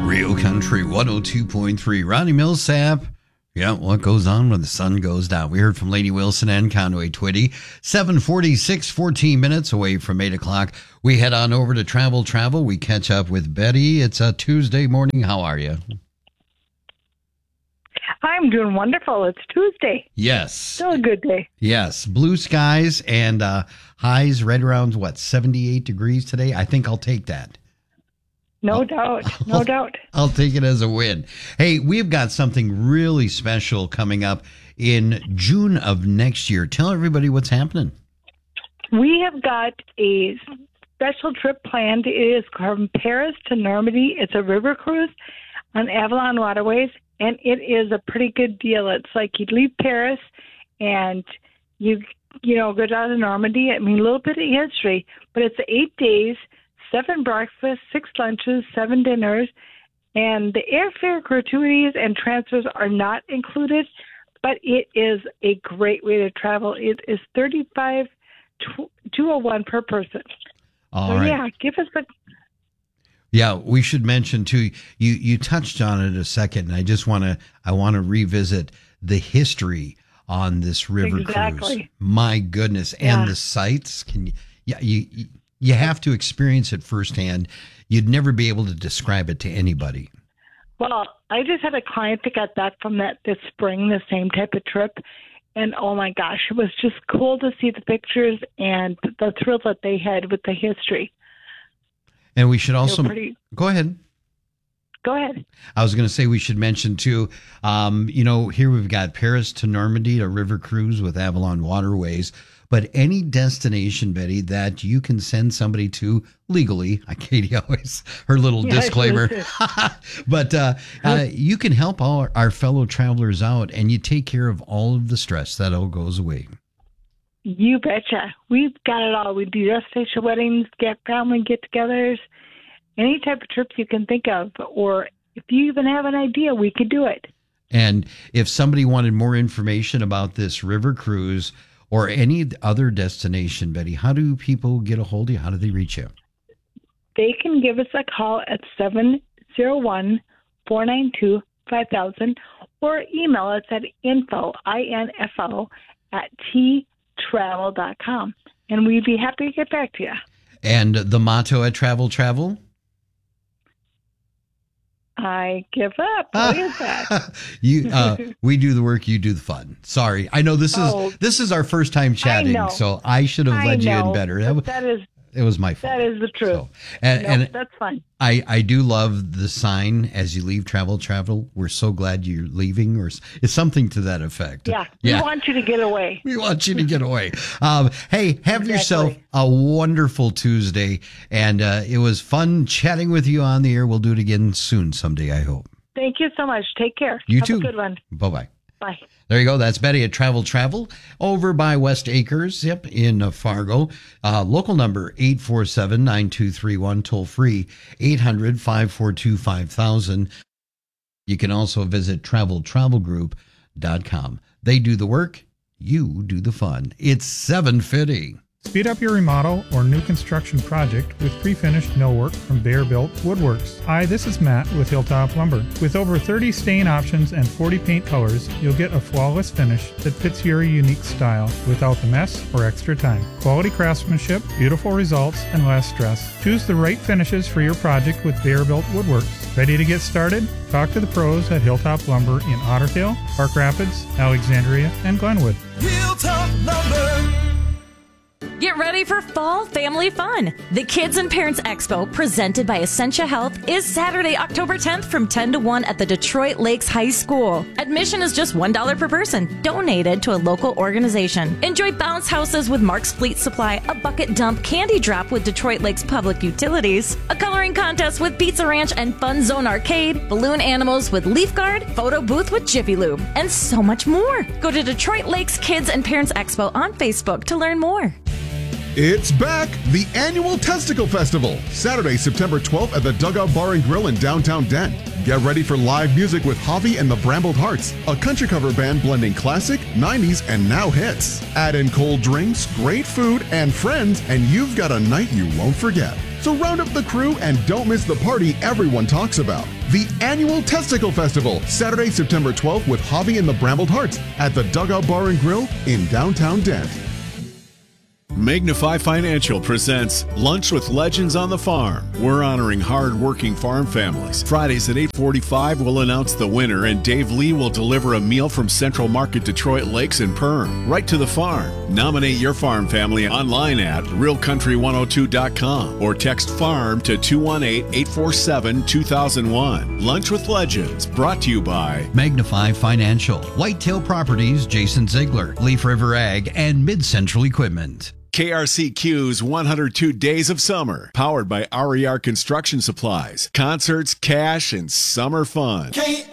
Real Country 102.3. Ronnie Millsap. Yeah, what goes on when the sun goes down? We heard from Lady Wilson and Conway Twitty. 7:46, 14 minutes away from 8 o'clock. We head on over to Travel. We catch up with Betty. It's a Tuesday morning. How are you? I'm doing wonderful. It's Tuesday. Yes. Still a good day. Yes. Blue skies and highs right around, 78 degrees today? I think I'll take that. No doubt. No doubt. I'll take it as a win. Hey, we've got something really special coming up in June of next year. Tell everybody what's happening. We have got a special trip planned. It is from Paris to Normandy. It's a river cruise on Avalon Waterways, and it is a pretty good deal. It's like you leave Paris and you go down to Normandy. I mean, a little bit of history, but it's 8 days, 7 breakfasts, 6 lunches, 7 dinners, and the airfare, gratuities, and transfers are not included, but it is a great way to travel. It is $35,201 per person. All right. Yeah, give us a... Yeah, we should mention too. You touched on it a second, and I want to revisit the history on this river cruise. My goodness, and the sights. You have to experience it firsthand. You'd never be able to describe it to anybody. Well, I just had a client that got back from that this spring, the same type of trip, and oh my gosh, it was just cool to see the pictures and the thrill that they had with the history. And we should also go ahead. Go ahead. I was going to say we should mention too, here we've got Paris to Normandy, a river cruise with Avalon Waterways. But any destination, Betty, that you can send somebody to legally, Katie always, her little disclaimer, but you can help all our fellow travelers out, and you take care of all of the stress. That all goes away. You betcha. We've got it all. We do destination weddings, family get-togethers, any type of trips you can think of. Or if you even have an idea, we could do it. And if somebody wanted more information about this river cruise or any other destination, Betty, how do people get a hold of you? How do they reach you? They can give us a call at 701-492-5000 or email us at info, at travel.com, and we'd be happy to get back to you. And the motto at Travel? I give up. What is that? We do the work, you do the fun. Sorry, I know this is our first time chatting, so I should have led you in better. It was my fault. That is the truth. So, and that's fine. I do love the sign as you leave Travel. We're so glad you're leaving, or it's something to that effect. Yeah. We want you to get away. We want you to get away. Hey, have yourself a wonderful Tuesday, and it was fun chatting with you on the air. We'll do it again soon someday, I hope. Thank you so much. Take care. You have too. Have a good one. Bye-bye. Bye. There you go. That's Betty at Travel over by West Acres, in Fargo. Local number 847-9231, toll free 800-542-5000. You can also visit travelgroup.com. They do the work, you do the fun. It's 7:50. Speed up your remodel or new construction project with pre-finished millwork from Bear Built Woodworks. Hi, this is Matt with Hilltop Lumber. With over 30 stain options and 40 paint colors, you'll get a flawless finish that fits your unique style without the mess or extra time. Quality craftsmanship, beautiful results, and less stress. Choose the right finishes for your project with Bear Built Woodworks. Ready to get started? Talk to the pros at Hilltop Lumber in Otter Tail, Park Rapids, Alexandria, and Glenwood. Hilltop Lumber. Get ready for fall family fun. The Kids and Parents Expo, presented by Essentia Health, is Saturday, October 10th from 10 to 1 at the Detroit Lakes High School. Admission is just $1 per person, donated to a local organization. Enjoy bounce houses with Mark's Fleet Supply, a bucket dump candy drop with Detroit Lakes Public Utilities, a coloring contest with Pizza Ranch and Fun Zone Arcade, balloon animals with Leaf Guard, photo booth with Jiffy Lube, and so much more. Go to Detroit Lakes Kids and Parents Expo on Facebook to learn more. It's back! The annual Testicle Festival, Saturday, September 12th at the Dugout Bar and Grill in downtown Dent. Get ready for live music with Javi and the Brambled Hearts, a country cover band blending classic, 90s, and now hits. Add in cold drinks, great food, and friends, and you've got a night you won't forget. So round up the crew and don't miss the party everyone talks about. The annual Testicle Festival, Saturday, September 12th with Javi and the Brambled Hearts at the Dugout Bar and Grill in downtown Dent. Magnify Financial presents Lunch with Legends on the Farm. We're honoring hard-working farm families. Fridays at 8:45, we'll announce the winner, and Dave Lee will deliver a meal from Central Market Detroit Lakes and Perm, right to the farm. Nominate your farm family online at realcountry102.com or text FARM to 218-847-2001. Lunch with Legends, brought to you by Magnify Financial, Whitetail Properties, Jason Ziegler, Leaf River Ag, and Mid Central Equipment. KRCQ's 102 Days of Summer, powered by RER Construction Supplies. Concerts, cash, and summer fun.